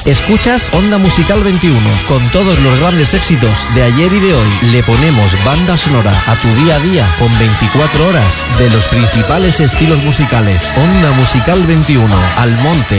Escuchas Onda Musical 21, con todos los grandes éxitos de ayer y de hoy. Le ponemos banda sonora a tu día a día con 24 horas de los principales estilos musicales. Onda Musical 21, Almonte.